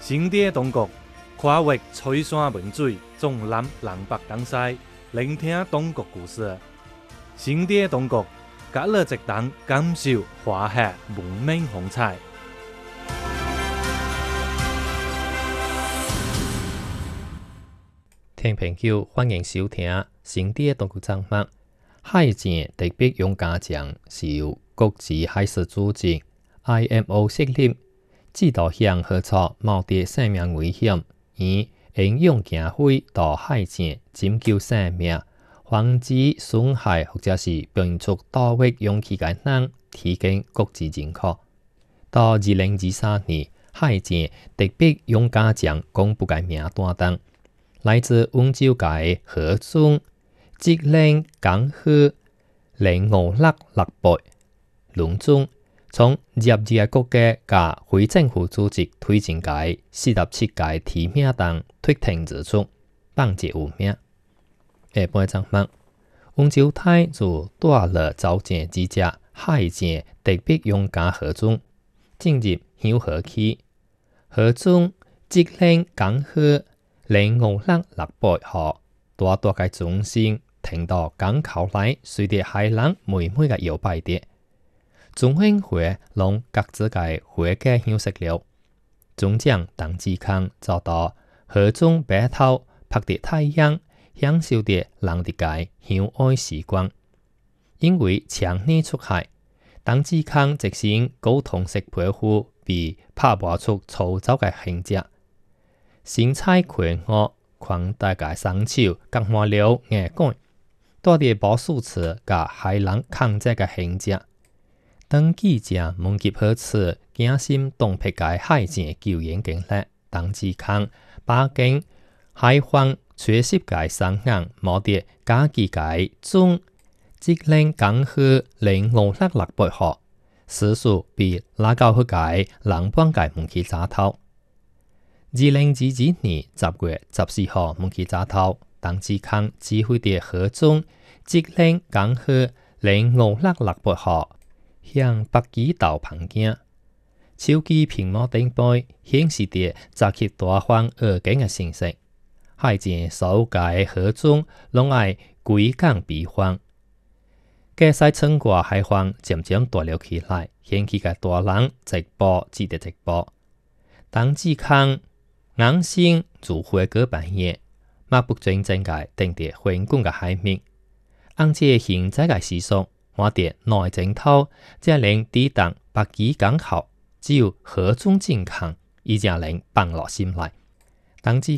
新地中国跨越吹山文水，纵南南北东西，聆听中国故事。新地中国，甲你一同感受华夏文明风采。 听朋友，欢迎收听新地中国节目。海舰特别勇敢奖是由国际海事组织 IMO 设立，指导向合作冒着生命危险，以英勇行飞到海舰拯救生命，防止损害或者是变出到位勇气的人提供国际认可。到2023年，海舰特别勇敢奖公布的名单中，来自温州界河中职能港区05668轮中，从业界国家甲非政府组织推荐界47届提名中脱颖而出，榜一有名。下半节目，温州台就带了招正之只海舰特别勇敢河中进入香河区，河中职能港区05668号大大嘅中心停到港口内，随着海人妹妹嘅摇摆着，中兴花拢各自嘅花嘅香色了。总长邓志康走到河中白头，晒着太阳，享受着人哋嘅相愛時光。因為長年出海，鄧志康一身古銅色皮膚被拍磨出粗糙嘅形狀，身材魁梧，寬大嘅雙手夾滿了硬管，帶着保守詞甲海人抗戰嘅形狀。當記者問及何次驚心動魄嘅海艦救援經歷，鄧志康把經海防缺失嘅雙眼摸得家己嘅中職能港區05668號，時速比拉到去嘅人幫嘅門氣閘頭。2022年10月14號門氣閘頭，鄧志康指揮着河中職能港區05668號向北極島旁行，手機屏幕頂背顯示着集起大方而景嘅信息。海艦所有嘅河中攏愛歸港避風，加西穿過海防漸漸大了起來，掀起嘅大人直播指着直播。鄧志康硬性如花果般夜，目不轉睛嘅盯着翻滾嘅海面，按這現在嘅時速，我哋內鏡頭才能抵達北極港口，只有河中健康，已經能放落心來。鄧志